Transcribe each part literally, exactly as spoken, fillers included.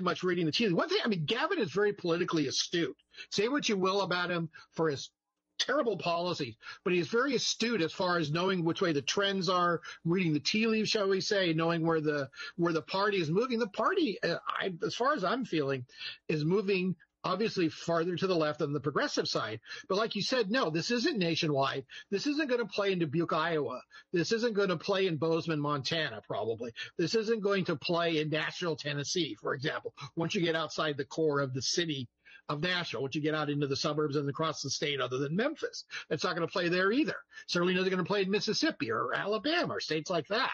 much reading the tea leaves. One thing, I mean, Gavin is very politically astute. Say what you will about him for his terrible policies, but he is very astute as far as knowing which way the trends are, reading the tea leaves, shall we say, knowing where the where the party is moving. The party, uh, I, as far as I'm feeling, is moving obviously farther to the left on the progressive side. But like you said, no, this isn't nationwide. This isn't going to play in Dubuque, Iowa. This isn't going to play in Bozeman, Montana, probably. This isn't going to play in Nashville, Tennessee, for example, once you get outside the core of the city of Nashville, once you get out into the suburbs and across the state other than Memphis. It's not going to play there either. Certainly not going to play in Mississippi or Alabama or states like that.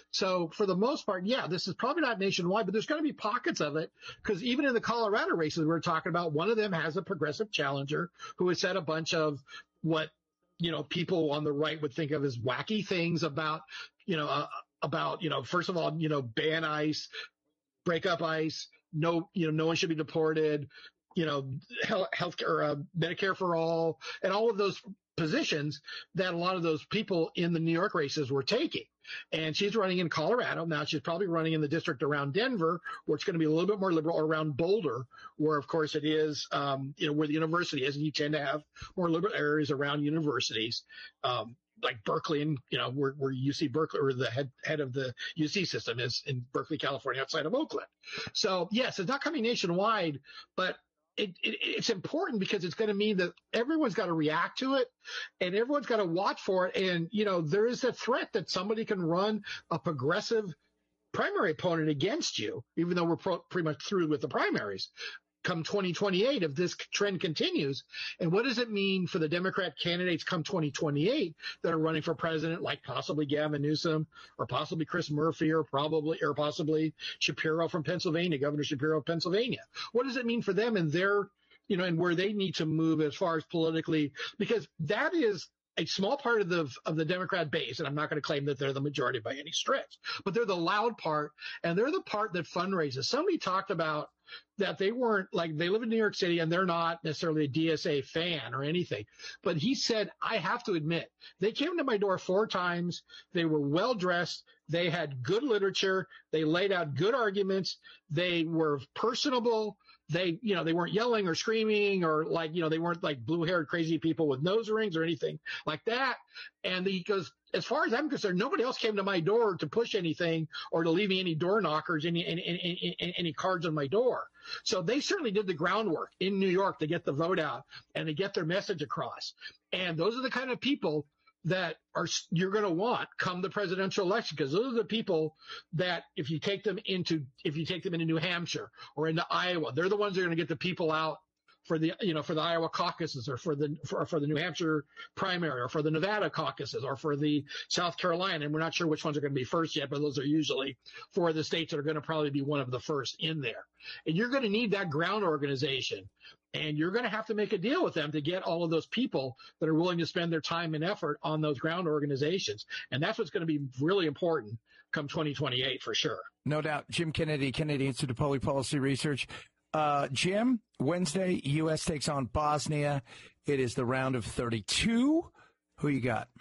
So for the most part, yeah, this is probably not nationwide, but there's going to be pockets of it, because even in the Colorado races we were talking about, one of them has a progressive challenger who has said a bunch of what, you know, people on the right would think of as wacky things about, you know, uh, about, you know, first of all, you know, ban ICE, break up ICE, no, you know, no one should be deported, you know, health, healthcare, uh, Medicare for all, and all of those positions that a lot of those people in the New York races were taking. And she's running in Colorado. Now she's probably running in the district around Denver, where it's going to be a little bit more liberal, or around Boulder, where of course it is, um, you know, where the university is. And you tend to have more liberal areas around universities, um, like Berkeley, and, you know, where, where U C Berkeley, or the head, head of the U C system is in Berkeley, California, outside of Oakland. So yes, it's not coming nationwide, but It, it, it's important because it's going to mean that everyone's got to react to it, and everyone's got to watch for it. And, you know, there is a threat that somebody can run a progressive primary opponent against you, even though we're pro- pretty much through with the primaries, come twenty twenty-eight, if this trend continues. And what does it mean for the Democrat candidates come twenty twenty-eight that are running for president, like possibly Gavin Newsom, or possibly Chris Murphy, or probably, or possibly Shapiro from Pennsylvania, Governor Shapiro of Pennsylvania? What does it mean for them and their, you know, and where they need to move as far as politically? Because that is a small part of the of the Democrat base, and I'm not going to claim that they're the majority by any stretch, but they're the loud part, and they're the part that fundraises. Somebody talked about that they weren't, like, they live in New York City and they're not necessarily a D S A fan or anything. But he said, I have to admit, they came to my door four times. They were well dressed. They had good literature. They laid out good arguments. They were personable. They, you know, they weren't yelling or screaming, or like, you know, they weren't like blue haired crazy people with nose rings or anything like that. And he goes, as far as I'm concerned, nobody else came to my door to push anything or to leave me any door knockers, any, any, any, any, any cards on my door. So they certainly did the groundwork in New York to get the vote out and to get their message across. And those are the kind of people that are you're going to want come the presidential election, because those are the people that if you take them into if you take them into New Hampshire or into Iowa, they're the ones that are going to get the people out for the, you know, for the Iowa caucuses, or for the, for, for the New Hampshire primary, or for the Nevada caucuses, or for the South Carolina. And we're not sure which ones are going to be first yet, but those are usually four of the states that are going to probably be one of the first in there. And you're going to need that ground organization, and you're going to have to make a deal with them to get all of those people that are willing to spend their time and effort on those ground organizations. And that's what's going to be really important come twenty twenty-eight for sure. No doubt. Jim Kennedy, Kennedy Institute of Public Policy Research. Uh, Jim, Wednesday, U S takes on Bosnia. It is the round of thirty-two. Who you got?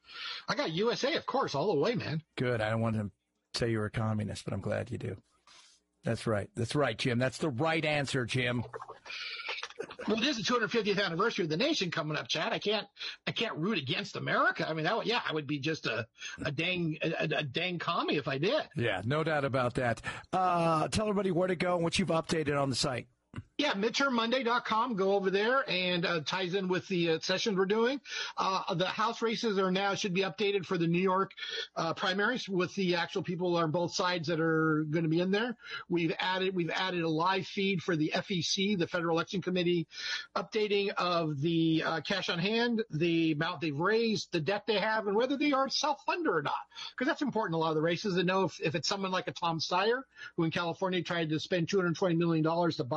I got U S A, of course, all the way, man. Good. I don't want to say you're a communist, but I'm glad you do. That's right. That's right, Jim. That's the right answer, Jim. Well, it is the two hundred fiftieth anniversary of the nation coming up, Chad. I can't, I can't root against America. I mean, that would, yeah, I would be just a, a dang, a, a dang commie if I did. Yeah, no doubt about that. Uh, tell everybody where to go and what you've updated on the site. Yeah, midterm monday dot com. Go over there, and uh, ties in with the uh, sessions we're doing. Uh, the House races are now should be updated for the New York uh, primaries with the actual people on both sides that are going to be in there. We've added we've added a live feed for the F E C, the Federal Election Committee, updating of the uh, cash on hand, the amount they've raised, the debt they have, and whether they are self-funded or not. Because that's important in a lot of the races to know if, if it's someone like a Tom Steyer, who in California tried to spend two hundred twenty million dollars to buy him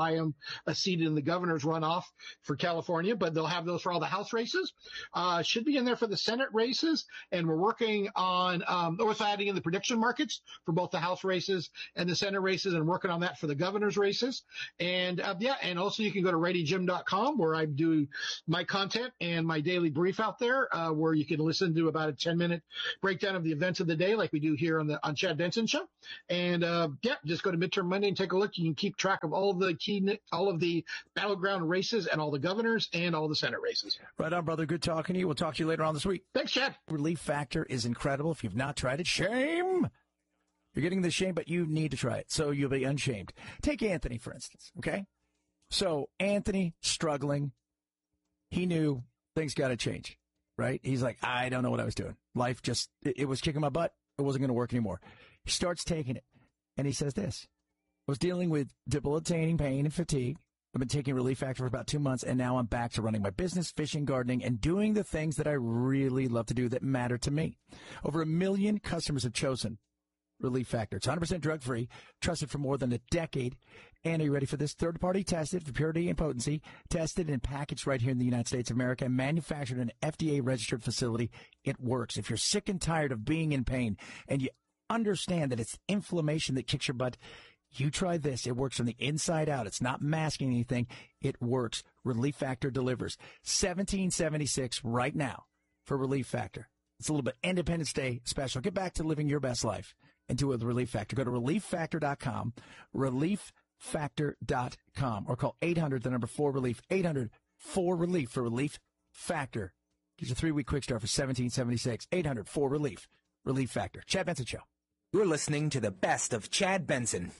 a seat in the governor's runoff for California, but they'll have those for all the House races. Uh, should be in there for the Senate races. And we're working on, um, also adding in the prediction markets for both the House races and the Senate races, and working on that for the governor's races. And, uh, yeah, and also you can go to ready jim dot com where I do my content and my daily brief out there, uh, where you can listen to about a ten minute breakdown of the events of the day, like we do here on the, on Chad Benson Show. And, uh, yeah, just go to Midterm Monday and take a look. You can keep track of all of the key, all of the battleground races and all the governors and all the Senate races. Right on, brother. Good talking to you. We'll talk to you later on this week. Thanks, Chad. Relief Factor is incredible. If you've not tried it, shame. You're getting the shame, but you need to try it so you'll be unshamed. Take Anthony, for instance, okay? So Anthony, struggling. He knew things got to change, right? He's like, I don't know what I was doing. Life just, it, it was kicking my butt. It wasn't going to work anymore. He starts taking it, and he says this. I was dealing with debilitating pain and fatigue. I've been taking Relief Factor for about two months, and now I'm back to running my business, fishing, gardening, and doing the things that I really love to do that matter to me. Over a million customers have chosen Relief Factor. It's one hundred percent drug-free, trusted for more than a decade. And are you ready for this? Third-party tested for purity and potency, tested and packaged right here in the United States of America, and manufactured in an F D A-registered facility. It works. If you're sick and tired of being in pain and you understand that it's inflammation that kicks your butt, you try this. It works from the inside out. It's not masking anything. It works. Relief Factor delivers. seventeen seventy-six right now for Relief Factor. It's a little bit Independence Day special. Get back to living your best life and do it with Relief Factor. Go to relief factor dot com, relief factor dot com, or call eight hundred, the number four relief, eight hundred four relief for Relief Factor. Get your three-week quick start for seventeen seventy-six, eight hundred four relief, Relief Factor. Chad Benson Show. You're listening to the best of Chad Benson.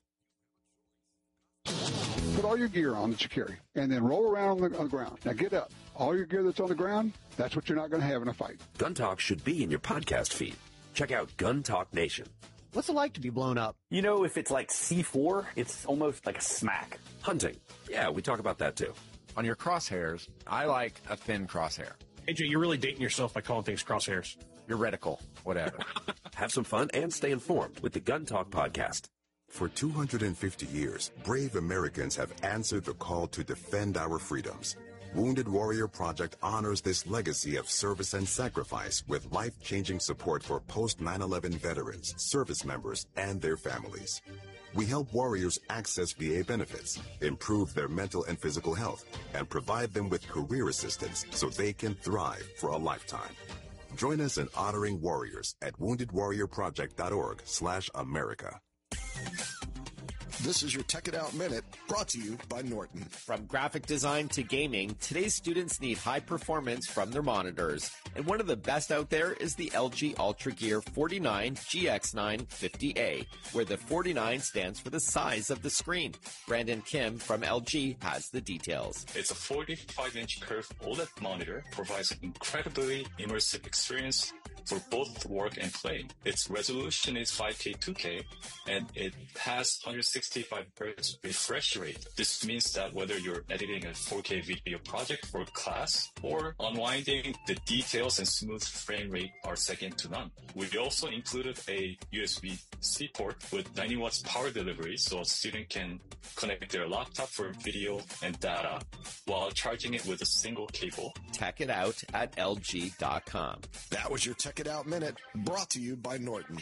Put all your gear on that you carry, and then roll around on the, on the ground. Now get up. All your gear that's on the ground, that's what you're not going to have in a fight. Gun Talk should be in your podcast feed. Check out Gun Talk Nation. What's it like to be blown up? You know, if it's like C four, it's almost like a smack. Hunting. Yeah, we talk about that too. On your crosshairs, I like a thin crosshair. A J, you're really dating yourself by calling things crosshairs. Your reticle, whatever. Have some fun and stay informed with the Gun Talk podcast. For two hundred fifty years, brave Americans have answered the call to defend our freedoms. Wounded Warrior Project honors this legacy of service and sacrifice with life-changing support for post nine eleven veterans, service members, and their families. We help warriors access V A benefits, improve their mental and physical health, and provide them with career assistance so they can thrive for a lifetime. Join us in honoring warriors at wounded warrior project dot org slash America. This is your Tech It Out Minute, brought to you by Norton. From graphic design to gaming, today's students need high performance from their monitors. And one of the best out there is the L G Ultra Gear forty-nine G X nine fifty A, where the forty-nine stands for the size of the screen. Brandon Kim from L G has the details. It's a forty-five inch curved OLED monitor, provides an incredibly immersive experience for both work and play. Its resolution is five K two K, and it has one hundred sixty-five hertz refresh rate. This means that whether you're editing a four K video project for class or unwinding, the details and smooth frame rate are second to none. We also included a U S B C port with ninety watts power delivery, so a student can connect their laptop for video and data while charging it with a single cable. Check it out at L G dot com. That was your Tech It Out Minute, brought to you by Norton.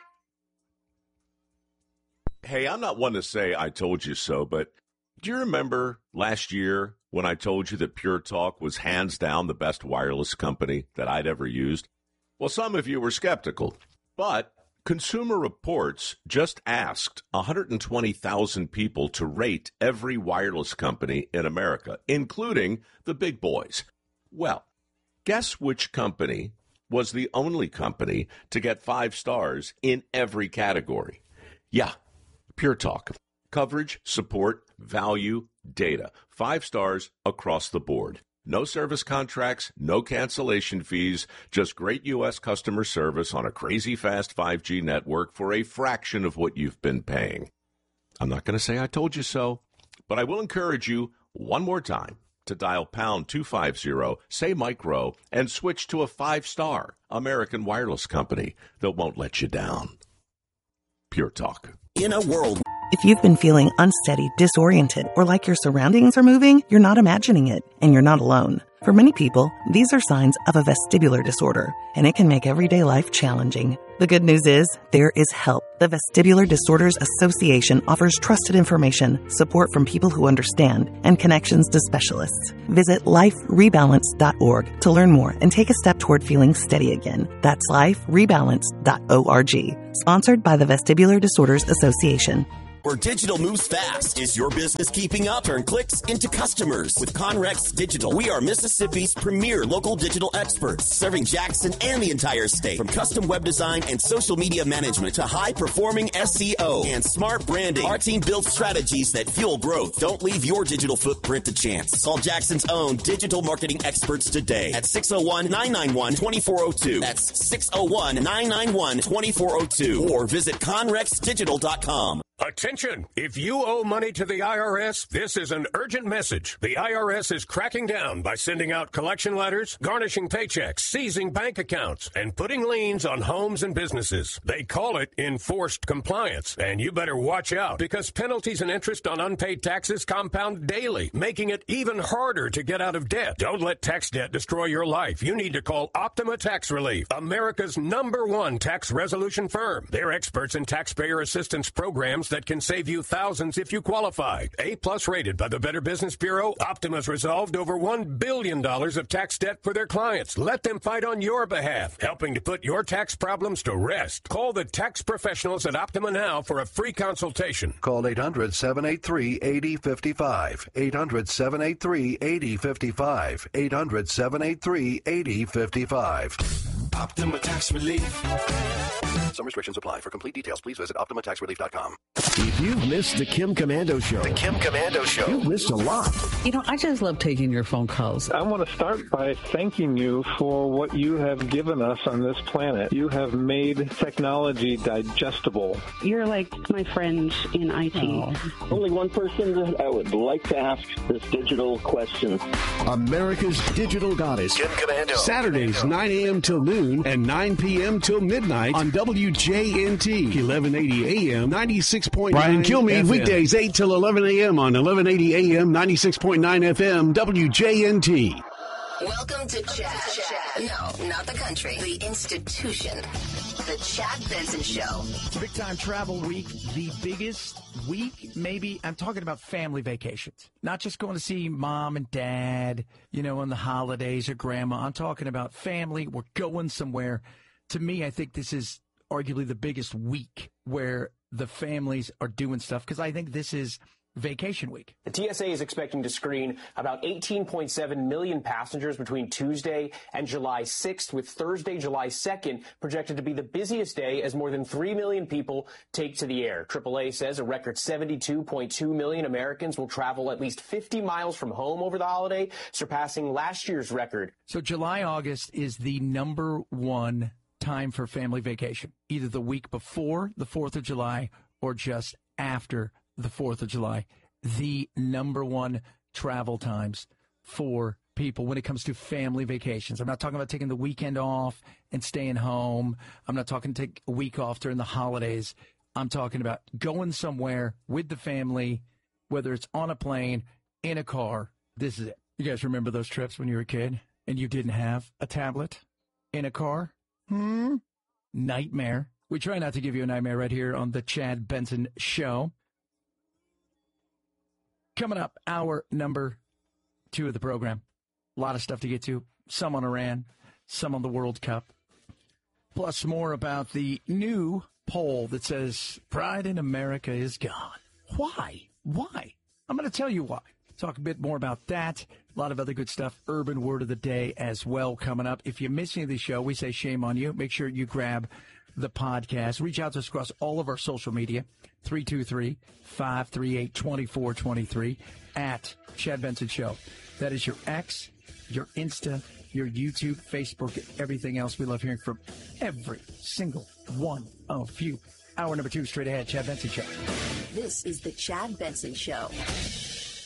Hey, I'm not one to say I told you so, but do you remember last year when I told you that Pure Talk was hands down the best wireless company that I'd ever used? Well, some of you were skeptical, but Consumer Reports just asked one hundred twenty thousand people to rate every wireless company in America, including the big boys. Well, guess which company was the only company to get five stars in every category? Yeah, Pure Talk. Coverage, support, value, data. Five stars across the board. No service contracts, no cancellation fees, just great U S customer service on a crazy fast five G network for a fraction of what you've been paying. I'm not going to say I told you so, but I will encourage you one more time to dial pound two fifty, say micro, and switch to a five-star American wireless company that won't let you down. Pure Talk. In a world If you've been feeling unsteady, disoriented, or like your surroundings are moving, you're not imagining it, and you're not alone. For many people, these are signs of a vestibular disorder, and it can make everyday life challenging. The good news is, there is help. The Vestibular Disorders Association offers trusted information, support from people who understand, and connections to specialists. Visit life rebalance dot org to learn more and take a step toward feeling steady again. That's life rebalance dot org. Sponsored by the Vestibular Disorders Association. Where digital moves fast. Is your business keeping up? Turn clicks into customers. With Conrex Digital, we are Mississippi's premier local digital experts, serving Jackson and the entire state. From custom web design and social media management to high-performing S E O and smart branding, our team builds strategies that fuel growth. Don't leave your digital footprint to chance. Call Jackson's own digital marketing experts today at six oh one, nine nine one, two four oh two. That's six oh one, nine nine one, two four oh two. Or visit conrex digital dot com. Attention! If you owe money to the I R S, this is an urgent message. The I R S is cracking down by sending out collection letters, garnishing paychecks, seizing bank accounts, and putting liens on homes and businesses. They call it enforced compliance, and you better watch out because penalties and interest on unpaid taxes compound daily, making it even harder to get out of debt. Don't let tax debt destroy your life. You need to call Optima Tax Relief, America's number one tax resolution firm. They're experts in taxpayer assistance programs that can save you thousands if you qualify. A-plus rated by the Better Business Bureau, Optima's resolved over one billion dollars of tax debt for their clients. Let them fight on your behalf, helping to put your tax problems to rest. Call the tax professionals at Optima now for a free consultation. Call eight hundred, seven eight three, eight oh five five. eight hundred, seven eight three, eight oh five five. eight hundred, seven eight three, eight oh five five. Optima Tax Relief. Some restrictions apply. For complete details, please visit optima tax relief dot com. If you've missed the Kim Komando Show, The Kim Komando Show, you've missed a lot. You know, I just love taking your phone calls. I want to start by thanking you for what you have given us on this planet. You have made technology digestible. You're like my friend in I T. Oh. Only one person that I would like to ask this digital question. America's digital goddess. Kim Komando. Saturdays, nine a.m. till noon and nine p.m. till midnight on W J N T, eleven eighty A M, ninety-six point nine Brian Kilmeade, F M. weekdays eight till eleven a.m. on eleven eighty A M, ninety-six point nine F M, W J N T. Welcome to Chad. Chad. No, not the country. The institution. The Chad Benson Show. Big time travel week. The biggest week, maybe. I'm talking about family vacations. Not just going to see mom and dad, you know, on the holidays or grandma. I'm talking about family. We're going somewhere. To me, I think this is arguably the biggest week where the families are doing stuff because I think this is vacation week. The T S A is expecting to screen about eighteen point seven million passengers between Tuesday and July sixth, with Thursday, July second, projected to be the busiest day as more than three million people take to the air. triple A says a record seventy-two point two million Americans will travel at least fifty miles from home over the holiday, surpassing last year's record. So July, August is the number one time for family vacation, either the week before the fourth of July or just after the fourth of July. The number one travel times for people when it comes to family vacations. I'm not talking about taking the weekend off and staying home. I'm not talking take a week off during the holidays. I'm talking about going somewhere with the family, whether it's on a plane, in a car. This is it. You guys remember those trips when you were a kid and you didn't have a tablet in a car? Hmm? Nightmare. We try not to give you a nightmare right here on the Chad Benson Show. Coming up, hour number two of the program. A lot of stuff to get to. Some on Iran, some on the World Cup. Plus more about the new poll that says pride in America is gone. Why? Why? I'm going to tell you why. Talk a bit more about that. A lot of other good stuff. Urban word of the day as well coming up. If you miss any of the show, we say shame on you. Make sure you grab the podcast. Reach out to us across all of our social media. three two three, five three eight, two four two three at Chad Benson Show. That is your X, your Insta, your YouTube, Facebook, everything else. We love hearing from every single one of you. Hour number two straight ahead, Chad Benson Show. This is the Chad Benson Show.